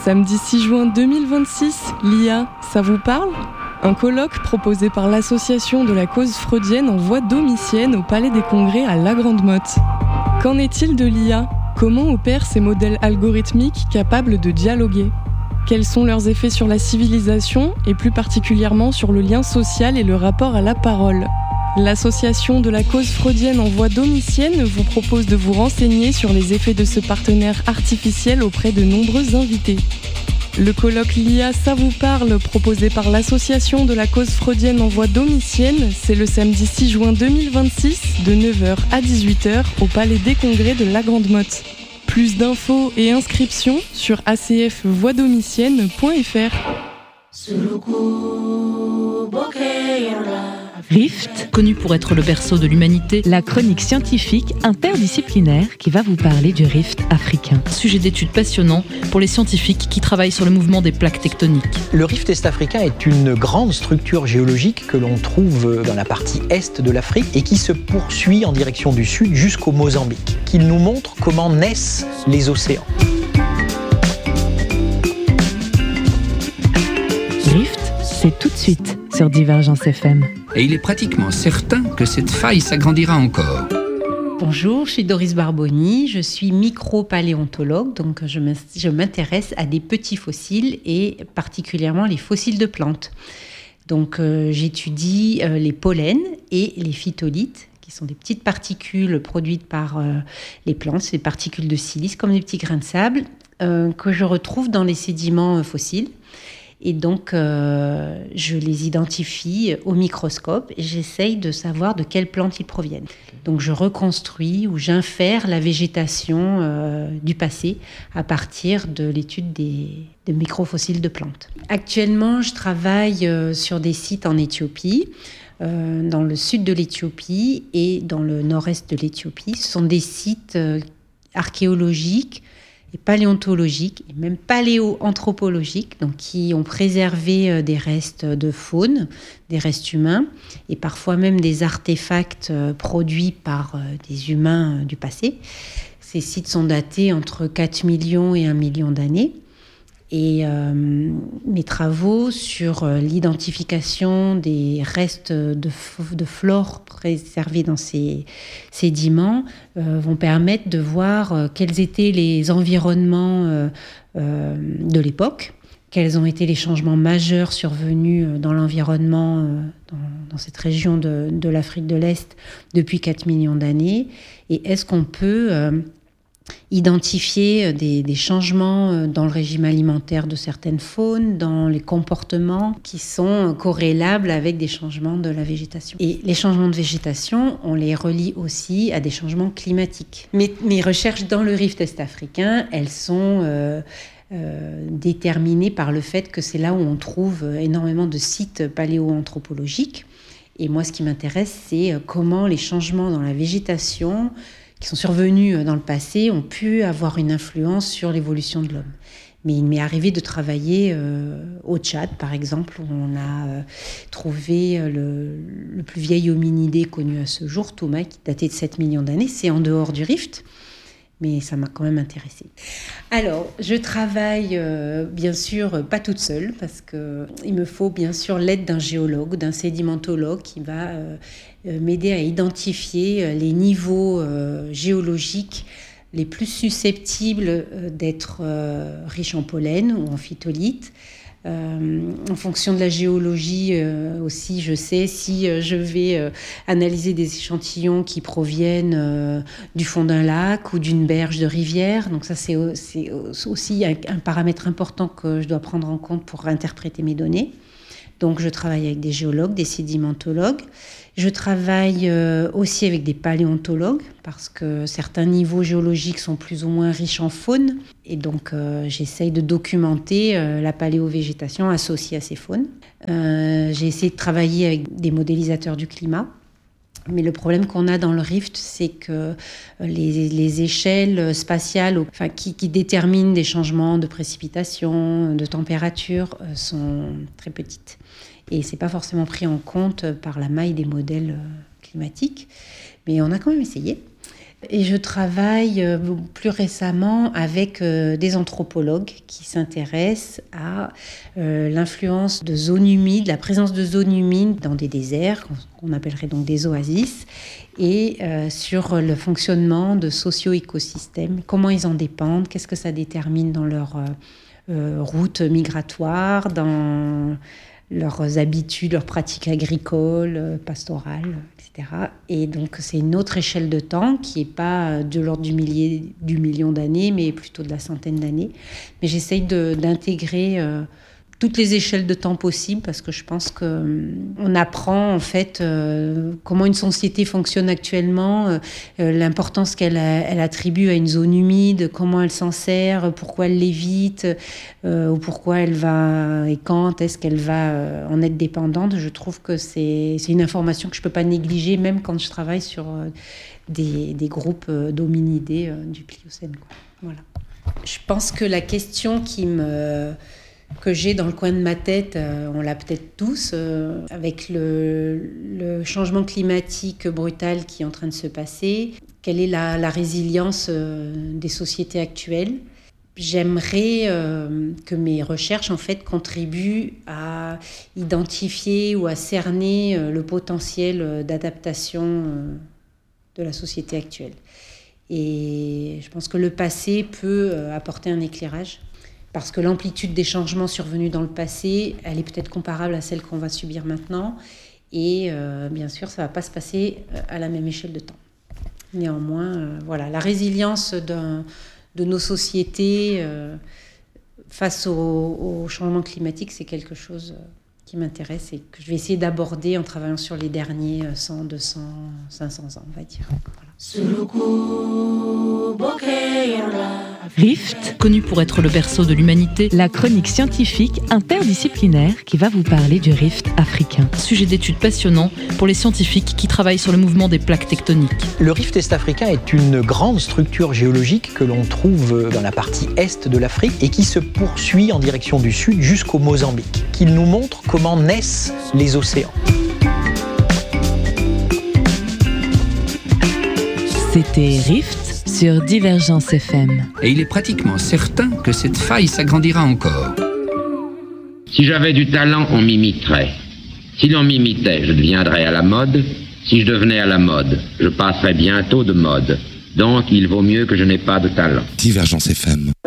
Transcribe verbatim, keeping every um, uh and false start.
Samedi six juin deux mille vingt-six, l'I A, ça vous parle ? Un colloque proposé par l'association de la cause freudienne envoie Domitienne au Palais des Congrès à La Grande-Motte. Qu'en est-il de l'I A ? Comment opèrent ces modèles algorithmiques capables de dialoguer ? Quels sont leurs effets sur la civilisation et plus particulièrement sur le lien social et le rapport à la parole ? L'association de la cause freudienne envoie Domitienne vous propose de vous renseigner sur les effets de ce partenaire artificiel auprès de nombreux invités. Le colloque L'I A, ça vous parle, proposé par l'association de la cause freudienne envoie Domitienne, c'est le samedi six juin deux mille vingt-six, de neuf heures à dix-huit heures, au Palais des Congrès de La Grande-Motte. Plus d'infos et inscriptions sur a c f voix domitienne point f r. Rift, connu pour être le berceau de l'humanité, la chronique scientifique interdisciplinaire qui va vous parler du rift africain. Sujet d'étude passionnant pour les scientifiques qui travaillent sur le mouvement des plaques tectoniques. Le rift est-africain est une grande structure géologique que l'on trouve dans la partie est de l'Afrique et qui se poursuit en direction du sud jusqu'au Mozambique, qui nous montre comment naissent les océans. Rift, c'est tout de suite sur Divergence F M. Et il est pratiquement certain que cette faille s'agrandira encore. Bonjour, je suis Doris Barboni, je suis micropaléontologue, donc je m'intéresse à des petits fossiles et particulièrement les fossiles de plantes. Donc euh, j'étudie euh, les pollens et les phytolithes, qui sont des petites particules produites par euh, les plantes, c'est des particules de silice comme des petits grains de sable euh, que je retrouve dans les sédiments euh, fossiles. Et donc, euh, je les identifie au microscope et j'essaye de savoir de quelles plantes ils proviennent. Donc, je reconstruis ou j'infère la végétation euh, du passé à partir de l'étude des, des microfossiles de plantes. Actuellement, je travaille euh, sur des sites en Éthiopie, euh, dans le sud de l'Éthiopie et dans le nord-est de l'Éthiopie. Ce sont des sites euh, archéologiques et paléontologiques, et même paléoanthropologiques, donc qui ont préservé des restes de faune, des restes humains, et parfois même des artefacts produits par des humains du passé. Ces sites sont datés entre quatre millions et un million d'années. Et euh, mes travaux sur l'identification des restes de, f- de flore préservés dans ces sédiments euh, vont permettre de voir euh, quels étaient les environnements euh, euh, de l'époque, quels ont été les changements majeurs survenus dans l'environnement euh, dans, dans cette région de, de l'Afrique de l'Est depuis quatre millions d'années, et est-ce qu'on peut euh, identifier des, des changements dans le régime alimentaire de certaines faunes, dans les comportements qui sont corrélables avec des changements de la végétation. Et les changements de végétation, on les relie aussi à des changements climatiques. Mes, mes recherches dans le rift est-africain, elles sont euh, euh, déterminées par le fait que c'est là où on trouve énormément de sites paléoanthropologiques. Et moi, ce qui m'intéresse, c'est comment les changements dans la végétation qui sont survenus dans le passé ont pu avoir une influence sur l'évolution de l'homme. Mais il m'est arrivé de travailler euh, au Tchad, par exemple, où on a euh, trouvé le, le plus vieil hominidé connu à ce jour, Touma, qui datait de sept millions d'années. C'est en dehors du rift, mais ça m'a quand même intéressée. Alors, je travaille euh, bien sûr pas toute seule, parce qu'il me faut bien sûr l'aide d'un géologue, d'un sédimentologue qui va euh, m'aider à identifier les niveaux euh, géologiques les plus susceptibles euh, d'être euh, riches en pollen ou en phytolithes. Euh, en fonction de la géologie euh, aussi, je sais si euh, je vais euh, analyser des échantillons qui proviennent euh, du fond d'un lac ou d'une berge de rivière. Donc ça, c'est, c'est aussi un, un paramètre important que je dois prendre en compte pour interpréter mes données. Donc je travaille avec des géologues, des sédimentologues. Je travaille euh, aussi avec des paléontologues parce que certains niveaux géologiques sont plus ou moins riches en faune. Et donc euh, j'essaye de documenter euh, la paléovégétation associée à ces faunes. Euh, j'ai essayé de travailler avec des modélisateurs du climat. Mais le problème qu'on a dans le rift, c'est que les, les échelles spatiales enfin, qui, qui déterminent des changements de précipitation, de température, sont très petites. Et ce n'est pas forcément pris en compte par la maille des modèles climatiques. Mais on a quand même essayé. Et je travaille euh, plus récemment avec euh, des anthropologues qui s'intéressent à euh, l'influence de zones humides, la présence de zones humides dans des déserts, qu'on appellerait donc des oasis, et euh, sur le fonctionnement de socio-écosystèmes, comment ils en dépendent, qu'est-ce que ça détermine dans leur euh, euh, route migratoire, dans leurs habitudes, leurs pratiques agricoles, pastorales, et cetera. Et donc, c'est une autre échelle de temps qui n'est pas de l'ordre du, millier, du million d'années, mais plutôt de la centaine d'années. Mais j'essaye de, d'intégrer euh, toutes les échelles de temps possibles parce que je pense qu'on apprend, en fait, euh, comment une société fonctionne actuellement, euh, l'importance qu'elle a, elle attribue à une zone humide, comment elle s'en sert, pourquoi elle l'évite, euh, ou pourquoi elle va, et quand est-ce qu'elle va euh, en être dépendante. Je trouve que c'est, c'est une information que je ne peux pas négliger, même quand je travaille sur euh, des, des groupes euh, d'hominidés euh, du Pliocène, quoi. Voilà. Je pense que la question qui me... que j'ai dans le coin de ma tête, euh, on l'a peut-être tous, euh, avec le, le changement climatique brutal qui est en train de se passer. Quelle est la, la résilience euh, des sociétés actuelles ? J'aimerais euh, que mes recherches en fait contribuent à identifier ou à cerner euh, le potentiel d'adaptation euh, de la société actuelle. Et je pense que le passé peut euh, apporter un éclairage. Parce que l'amplitude des changements survenus dans le passé, elle est peut-être comparable à celle qu'on va subir maintenant. Et euh, bien sûr, ça ne va pas se passer à la même échelle de temps. Néanmoins, euh, voilà, la résilience d'un, de nos sociétés euh, face au, au changement climatique, c'est quelque chose qui m'intéresse et que je vais essayer d'aborder en travaillant sur les derniers cent, deux cents, cinq cents ans, on va dire. Voilà. Rift, Connu pour être le berceau de l'humanité, la chronique scientifique interdisciplinaire qui va vous parler du rift africain. sujet d'étude passionnant pour les scientifiques qui travaillent sur le mouvement des plaques tectoniques. Le rift est-africain est une grande structure géologique que l'on trouve dans la partie est de l'Afrique et qui se poursuit en direction du sud jusqu'au Mozambique, qui nous montre comment naissent les océans. C'était Rift sur Divergence F M. Et il est pratiquement certain que cette faille s'agrandira encore. Si j'avais du talent, on m'imiterait. Si l'on m'imitait, je deviendrais à la mode. Si je devenais à la mode, je passerais bientôt de mode. Donc il vaut mieux que je n'ai pas de talent. Divergence F M.